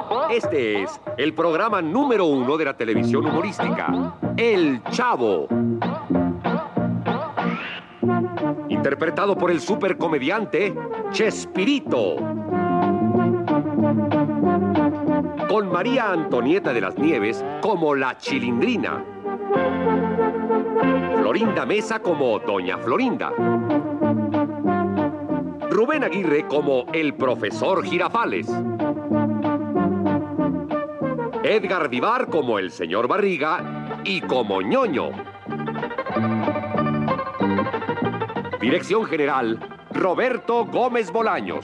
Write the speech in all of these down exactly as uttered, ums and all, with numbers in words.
Este es el programa número uno de la televisión humorística, El Chavo. Interpretado por el supercomediante Chespirito. Con María Antonieta de las Nieves como la Chilindrina. Florinda Mesa como Doña Florinda. Rubén Aguirre como el Profesor Girafales. Edgar Vivar como el Señor Barriga y como Ñoño. Dirección general, Roberto Gómez Bolaños.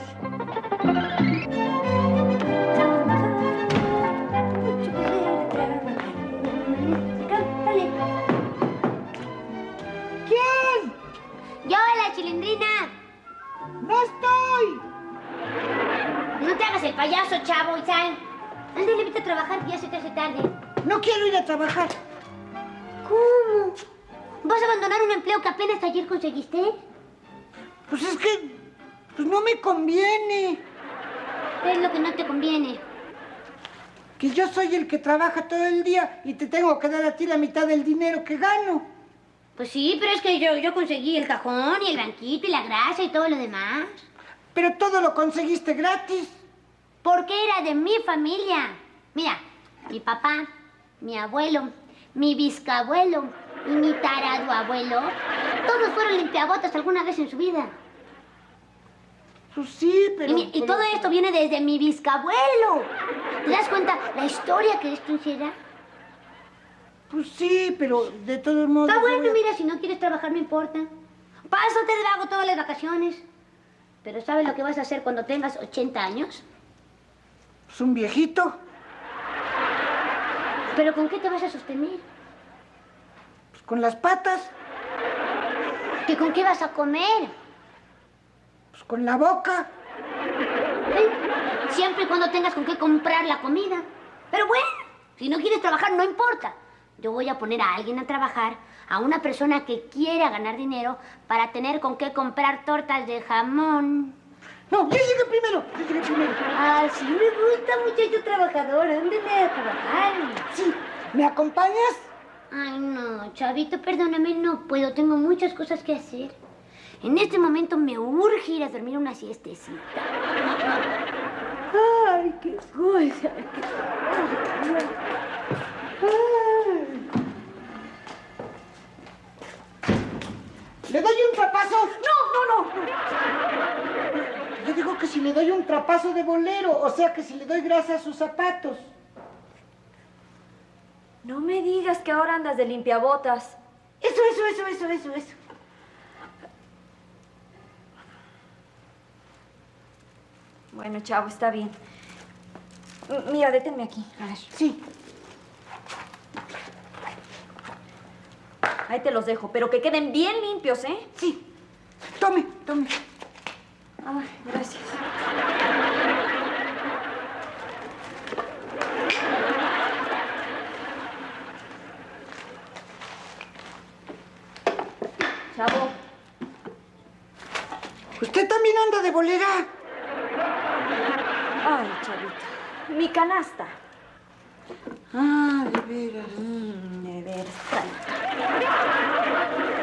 ¿Quién? Yo, la Chilindrina. ¡No estoy! No te hagas el payaso, chavo, y sal. Ándale, vete a trabajar, que ya se te hace tarde. No quiero ir a trabajar. ¿Cómo? ¿Vas a abandonar un empleo que apenas ayer conseguiste? Pues es que... pues no me conviene. ¿Qué es lo que no te conviene? Que yo soy el que trabaja todo el día y te tengo que dar a ti la mitad del dinero que gano. Pues sí, pero es que yo, yo conseguí el cajón y el banquito y la grasa y todo lo demás. Pero todo lo conseguiste gratis. Porque era de mi familia. Mira, mi papá, mi abuelo, mi bisabuelo y mi tarado abuelo, todos fueron limpiabotas alguna vez en su vida. Pues sí, pero... Y, mi, y pero... todo esto viene desde mi bisabuelo. ¿Te das cuenta la historia que esto hiciera? Pues sí, pero de todos modos... Está bueno, a... mira, si no quieres trabajar no importa. Pásate de vago todas las vacaciones. Pero ¿sabes lo que vas a hacer cuando tengas ochenta años? Pues un viejito. ¿Pero con qué te vas a sostener? Pues con las patas. ¿Que con qué vas a comer? Pues con la boca. ¿Eh? Siempre y cuando tengas con qué comprar la comida. Pero bueno, si no quieres trabajar no importa. Yo voy a poner a alguien a trabajar, a una persona que quiera ganar dinero para tener con qué comprar tortas de jamón. No, yo llegué primero, yo llegué primero. Ah, sí me gusta, muchacho trabajador. ¿Dónde me vas a trabajar? Sí, ¿me acompañas? Ay, no, chavito, perdóname, no puedo. Tengo muchas cosas que hacer. En este momento me urge ir a dormir una siestecita. Ay, qué cosa. Ay. ¿Le doy un trapazo? No, no, no. Yo digo que si le doy un trapazo de bolero, o sea que si le doy grasa a sus zapatos. No me digas que ahora andas de limpiabotas. Eso, eso, eso, eso, eso, eso. Bueno, chavo, está bien. M- Mira, détenme aquí. A ver. Sí. Ahí te los dejo, pero que queden bien limpios, ¿eh? Sí. Tome, tome. Ay, gracias. Chavo. ¿Usted también anda de bolera? Ay, chavito. Mi canasta. Ah, de veras. Mm, de veras.